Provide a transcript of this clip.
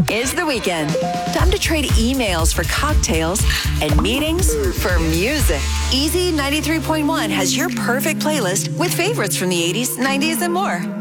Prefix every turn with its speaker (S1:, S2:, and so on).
S1: is the weekend. Time to trade emails for cocktails and meetings for music. Easy 93.1 has your perfect playlist with favorites from the 80s, 90s, and more.